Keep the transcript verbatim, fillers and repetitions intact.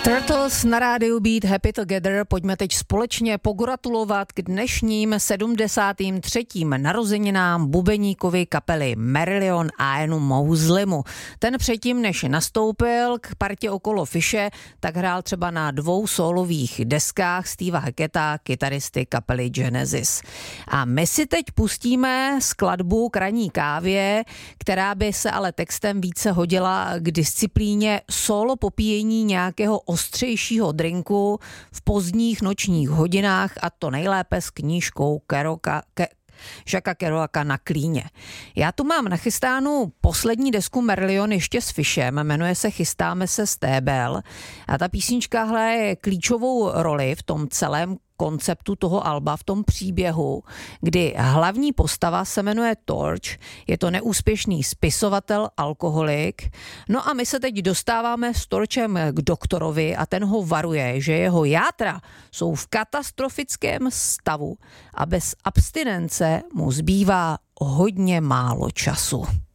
Turtles na rádiu Beat Happy Together. Pojďme teď společně pogratulovat k dnešním sedmdesátým třetím narozeninám bubeníkovi kapely Marillion Ianu Mosleymu. Ten předtím, než nastoupil k partě okolo Fishe, tak hrál třeba na dvou sólových deskách Steva Hacketta, kytaristy kapely Genesis. A my si teď pustíme skladbu K ranní kávě, která by se ale textem více hodila k disciplíně solo popíjení nějakého ostřejšího drinku v pozdních nočních hodinách, a to nejlépe s knížkou Kerouaka, ke, Jacquesa Kerouaka na klíně. Já tu mám nachystánu poslední desku Marillion ještě s Fishem, jmenuje se Chystáme se stébel, a ta písnička hraje klíčovou roli v tom celém konceptu toho alba, v tom příběhu, kdy hlavní postava se jmenuje Torch, je to neúspěšný spisovatel, alkoholik. No a my se teď dostáváme s Torchem k doktorovi a ten ho varuje, že jeho játra jsou v katastrofickém stavu a bez abstinence mu zbývá hodně málo času.